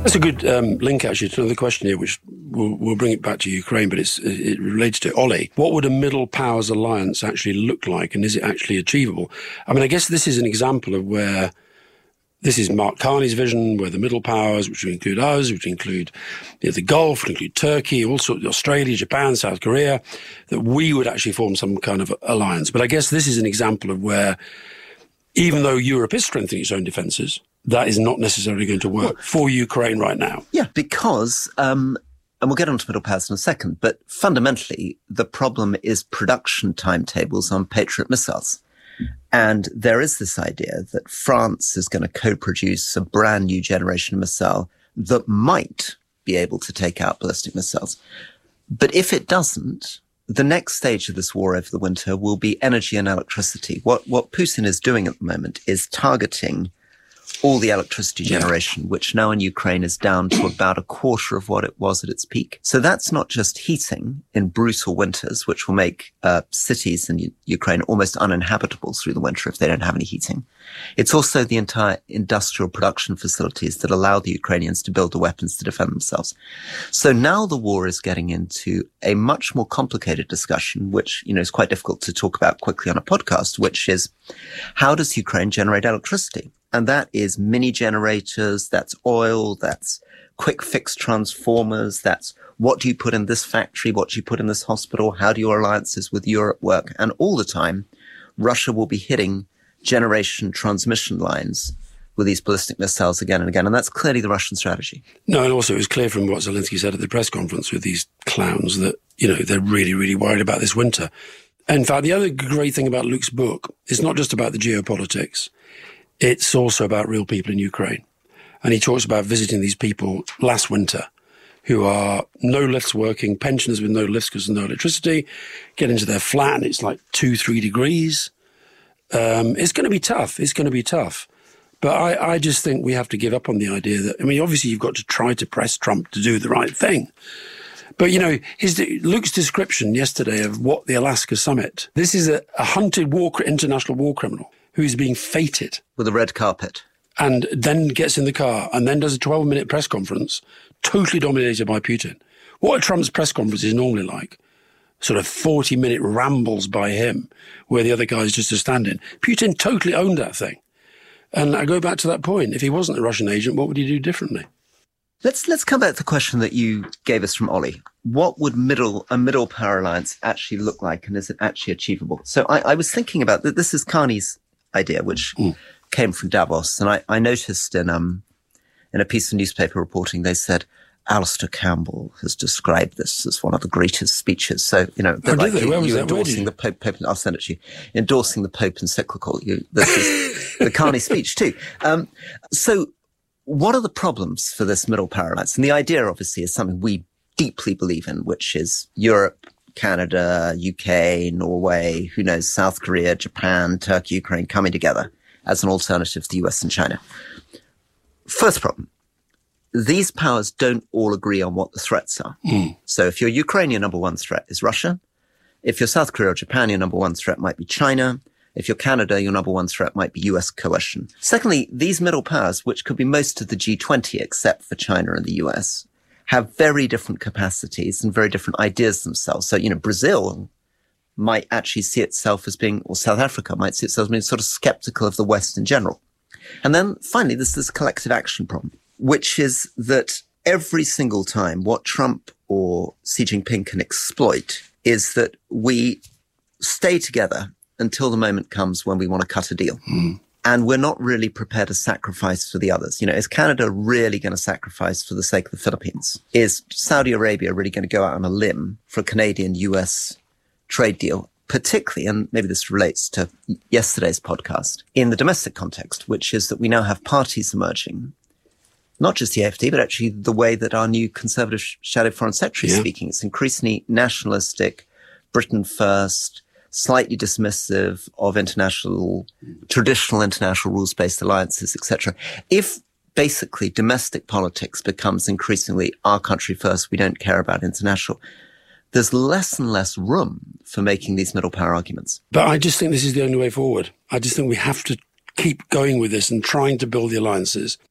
That's a good link, actually, to another question here, which we'll bring it back to Ukraine, but it relates to Ollie. What would a middle powers alliance actually look like, and is it actually achievable? I mean, I guess this is an example of where this is Mark Carney's vision, where the middle powers, which would include us, which include the Gulf, would include Turkey, also Australia, Japan, South Korea, that we would actually form some kind of alliance. But I guess this is an example of where, even though Europe is strengthening its own defences, that is not necessarily going to work for Ukraine right now. Yeah, because, and we'll get onto middle powers in a second, but fundamentally, the problem is production timetables on Patriot missiles. And there is this idea that France is going to co-produce a brand new generation of missile that might be able to take out ballistic missiles. But if it doesn't, the next stage of this war over the winter will be energy and electricity. What Putin is doing at the moment is targeting all the electricity generation, which now in Ukraine is down to about a quarter of what it was at its peak. So that's not just heating in brutal winters, which will make cities in Ukraine almost uninhabitable through the winter if they don't have any heating. It's also the entire industrial production facilities that allow the Ukrainians to build the weapons to defend themselves. So now the war is getting into a much more complicated discussion, which, is quite difficult to talk about quickly on a podcast, which is how does Ukraine generate electricity? And that is mini generators, that's oil, that's quick fix transformers, that's what do you put in this factory, what do you put in this hospital, how do your alliances with Europe work? And all the time, Russia will be hitting generation transmission lines with these ballistic missiles again and again. And that's clearly the Russian strategy. No, and also it was clear from what Zelensky said at the press conference with these clowns that, they're really, really worried about this winter. In fact, the other great thing about Luke's book is not just about the geopolitics. It's also about real people in Ukraine. And he talks about visiting these people last winter who are no lifts working, pensioners with no lifts because there's no electricity, get into their flat and it's like 2-3 degrees. It's going to be tough. It's going to be tough. But I just think we have to give up on the idea that, obviously you've got to try to press Trump to do the right thing. But, Luke's description yesterday of what the Alaska summit, this is a hunted international war criminal who is being feted. With a red carpet. And then gets in the car and then does a 12-minute press conference, totally dominated by Putin. What are Trump's press conferences normally like? Sort of 40-minute rambles by him, where the other guy's just a stand-in. Putin totally owned that thing. And I go back to that point. If he wasn't a Russian agent, what would he do differently? Let's come back to the question that you gave us from Ollie. What would a middle power alliance actually look like, and is it actually achievable? So I was thinking about that. This is Carney's idea, which came from Davos. And I noticed in a piece of newspaper reporting, they said, Alistair Campbell has described this as one of the greatest speeches. So, like you endorsing the Pope, I'll send it to you, endorsing the Pope encyclical. This is the Carney speech too. So what are the problems for this middle power alliance? And the idea, obviously, is something we deeply believe in, which is Europe, Canada, UK, Norway, who knows, South Korea, Japan, Turkey, Ukraine coming together as an alternative to the US and China. First problem, these powers don't all agree on what the threats are. So if you're Ukraine, your number one threat is Russia. If you're South Korea or Japan, your number one threat might be China. If you're Canada, your number one threat might be US coercion. Secondly, these middle powers, which could be most of the G20 except for China and the US, have very different capacities and very different ideas themselves. So, Brazil might actually see itself as being, or South Africa might see itself as being sort of skeptical of the West in general. And then finally, there's this collective action problem, which is that every single time what Trump or Xi Jinping can exploit is that we stay together until the moment comes when we want to cut a deal. And we're not really prepared to sacrifice for the others. Is Canada really going to sacrifice for the sake of the Philippines? Is Saudi Arabia really going to go out on a limb for a Canadian-US trade deal? Particularly, and maybe this relates to yesterday's podcast, in the domestic context, which is that we now have parties emerging, not just the AfD, but actually the way that our new Conservative shadow foreign secretary is speaking. It's increasingly nationalistic, Britain first, slightly dismissive of traditional international rules-based alliances, etc. If basically domestic politics becomes increasingly our country first, we don't care about international, there's less and less room for making these middle power arguments. But I just think this is the only way forward. I just think we have to keep going with this and trying to build the alliances.